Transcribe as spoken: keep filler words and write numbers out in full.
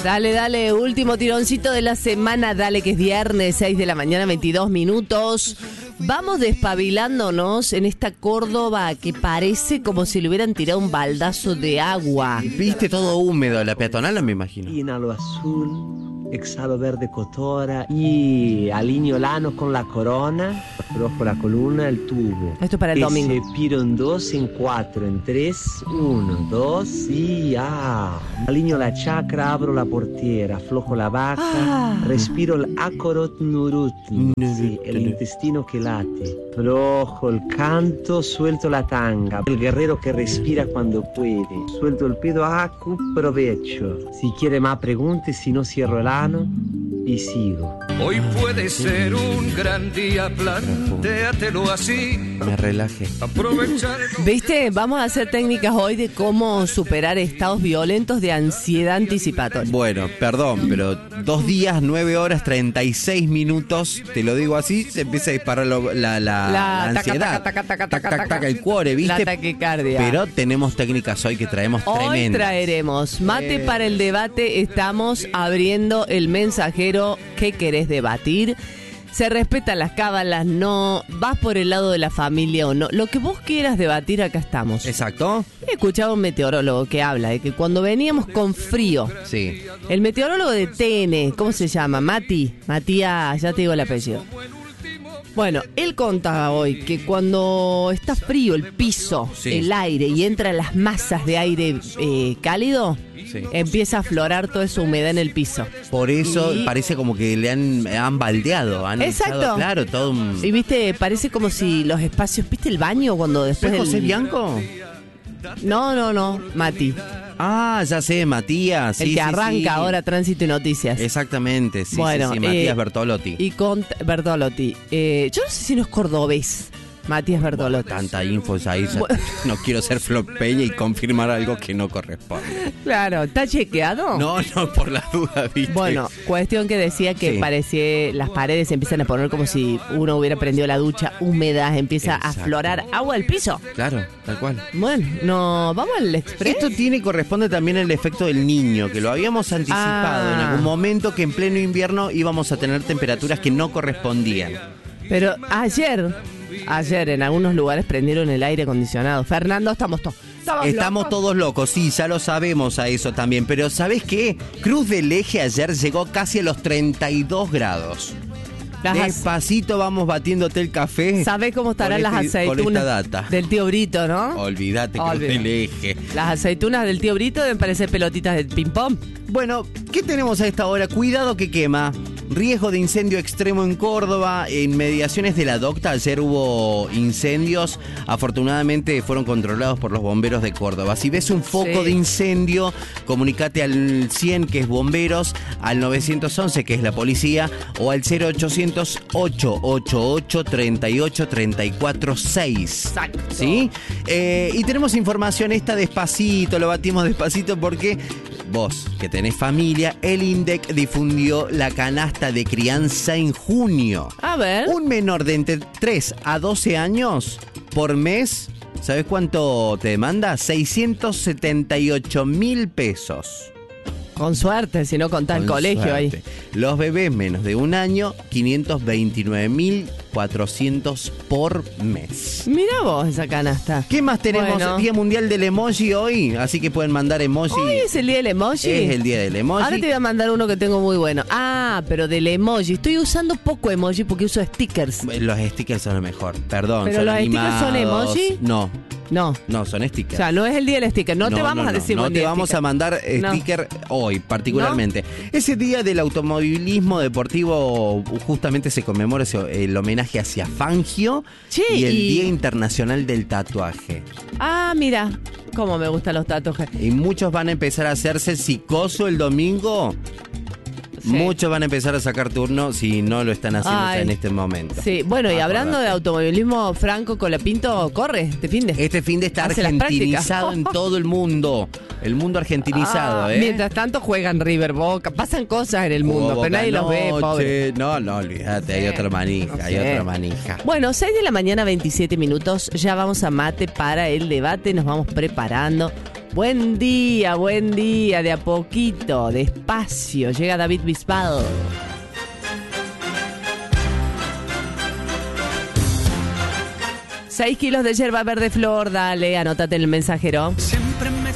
Dale, dale, último tironcito de la semana, dale que es viernes, seis de la mañana, veintidós minutos. Vamos despabilándonos en esta Córdoba que parece como si le hubieran tirado un baldazo de agua. Viste todo húmedo, la peatonal me imagino. Inhalo azul, exhalo verde cotora y alineo lano con la corona, aflojo la columna, el tubo. Esto es para el domingo. Expiro en dos, en cuatro, en tres, uno, dos y ah. Alineo la chakra, abro la portiera, aflojo la vaca, ah. respiro el akorot nurut, sí, el intestino que late. Aflojo el canto, suelto la tanga, el guerrero que respira cuando puede. Suelto el pedo, acu, provecho. Si quiere más pregunte, si no cierro el ano y sigo. Hoy puede ser un gran día, plantéatelo así. Me relaje. Aprovechar. ¿Viste? Vamos a hacer técnicas hoy de cómo superar estados violentos de ansiedad anticipatoria. Bueno, perdón, pero dos días, nueve horas, treinta y seis minutos, te lo digo así, se empieza a disparar lo, la, la, La la taca, ansiedad. taca, taca, taca, Tac, tac, taca. tac, el cuore, ¿viste? La taquicardia. Pero tenemos técnicas hoy que traemos Hoy tremendas. traeremos mate Eh. para el debate. Estamos abriendo el mensajero. ¿Qué querés debatir? Se respetan las cábalas, no. Vas por el lado de la familia o no. Lo que vos quieras debatir, acá estamos. Exacto. He escuchado a un meteorólogo que habla de que cuando veníamos con frío, Sí. el meteorólogo de T N, ¿cómo se llama? Mati. Matías, ya te digo el apellido. Bueno, él contaba hoy que cuando está frío el piso, Sí. el aire, y entran las masas de aire eh, cálido, Sí. empieza a aflorar toda esa humedad en el piso. Por eso Y- parece como que le han, han baldeado. Han Exacto. echado, claro, todo un... Y viste, parece como si los espacios, ¿viste el baño cuando después ¿Es José del- Bianco? No, no, no, Mati. Ah, ya sé, Matías. el sí, que sí, arranca sí. ahora Tránsito y Noticias. Exactamente, sí, Bueno, sí, sí, Matías eh, Bertolotti. Y con Bertolotti. Eh, yo no sé si no es cordobés, Matías Bertolotti. Tanta info ahí, ya Bueno. no quiero ser flopeña y confirmar algo que no corresponde. Claro, ¿está chequeado? No, no, por la duda, ¿viste? Bueno, cuestión que decía que Sí. parecía las paredes se empiezan a poner como si uno hubiera prendido la ducha, húmedas, empieza Exacto. a aflorar agua del piso. Claro, tal cual. Bueno, no, vamos al express. Esto tiene corresponde también al efecto del niño, que lo habíamos anticipado Ah. en algún momento, que en pleno invierno íbamos a tener temperaturas que no correspondían. Pero ayer, ayer en algunos lugares prendieron el aire acondicionado. Fernando, estamos todos. Estamos locos. todos locos, sí, ya lo sabemos a eso también, pero ¿sabés qué? Cruz del Eje ayer llegó casi a los treinta y dos grados. Las ace- Despacito vamos batiéndote el café. ¿Sabés cómo estarán con las este- con aceitunas esta data. del tío Brito, no? Olvídate, Cruz Olvídate. del Eje. Las aceitunas del tío Brito deben parecer pelotitas de ping-pong. Bueno, ¿qué tenemos a esta hora? Cuidado que quema. Riesgo de incendio extremo en Córdoba. En mediaciones de la Docta ayer hubo incendios. Afortunadamente fueron controlados por los bomberos de Córdoba. Si ves un foco Sí. de incendio, comunicate al cien, que es bomberos, al nueve once, que es la policía, o al cero ochocientos, ocho ocho ocho, tres ocho tres cuatro seis. Exacto. ¿Sí? Eh, y tenemos información esta despacito, lo batimos despacito porque vos, que tenés familia, el INDEC difundió la canasta de crianza en junio. A ver. Un menor de entre tres a doce años por mes, ¿sabés cuánto te demanda? seiscientos setenta y ocho mil pesos. Con suerte, si no contás el Con colegio suerte. ahí. Los bebés menos de un año, quinientos veintinueve mil cuatrocientos por mes. Mira vos esa canasta. ¿Qué más tenemos? Bueno. Día Mundial del Emoji hoy, así que pueden mandar emoji. Hoy es el día del emoji. Es el día del emoji. Ahora te voy a mandar uno que tengo muy bueno. Ah, pero del emoji. Estoy usando poco emoji porque uso stickers. Los stickers son lo mejor, perdón. ¿Pero son los stickers animados. son emoji? No, No. no, son O stickers. sea, no es el día del sticker. No, te vamos no, a decir No, buen te día vamos sticker. a mandar eh, No. sticker hoy, particularmente. Ese día del automovilismo deportivo justamente se conmemora ese- el homenaje hacia Fangio Sí, y el y- Día Internacional del Tatuaje. Ah, mira. Cómo me gustan los tatuajes. Y muchos van a empezar a hacerse psicoso el domingo. Sí. Muchos van a empezar a sacar turno si no lo están haciendo Ay. ya en este momento. Sí, bueno, y Acordate. hablando de automovilismo, Franco Colapinto corre este fin de. Este fin de está Hace las argentinizado en prácticas. todo el mundo. El mundo argentinizado, Ah, ¿eh? Mientras tanto juegan River Boca, pasan cosas en el mundo, Hubo pero nadie Boca los ve, Noche. pobre. No, no, olvídate, hay sé, otra manija, no hay sé. otra manija. Bueno, seis de la mañana, veintisiete minutos, ya vamos a mate para el debate, nos vamos preparando. Buen día, buen día, de a poquito, despacio, llega David Bisbal. Seis kilos de yerba verde flor, dale, anótate en el mensajero.